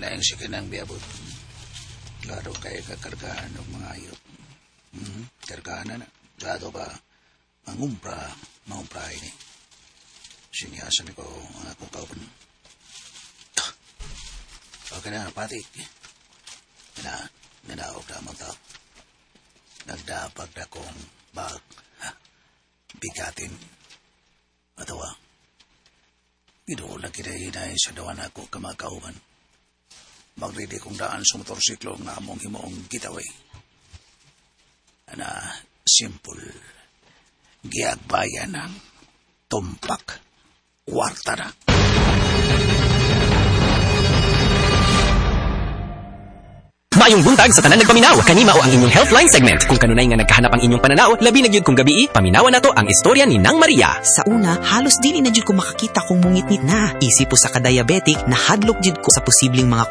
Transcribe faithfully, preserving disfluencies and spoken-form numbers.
Kinaing si kinang biabot. Laro kay kakargahan ng mga ayot. Hmm, kargahan na na. Lado ba, mangumpra, mangumpra ini. Sinihasan ko ang akong kaupan. Okay na, pati. Na, nanaog na mga tao. Nagdapag na kong bag. Ha, bigatin. Atawa. Idoon na kinahinay sa dawan ako kamakauban. Magridi kong daan sa motorsiklo nga among himoong getaway. Ana, simple. Giagbayan ng tumpak. Kwarta na. Maayong buntag sa tanan nagpaminaw. Kanima o ang inyong Healthline segment. Kung kanunay nga nagkahanap ang inyong pananaw, labi na gyud kung gabi, paminawan nato ang istorya ni Nang Maria. Sa una, halos dili na jud ko makakita kung mungit-ngit na. Isip po sa ka-diabetic, nahadlok jud ko sa posibleng mga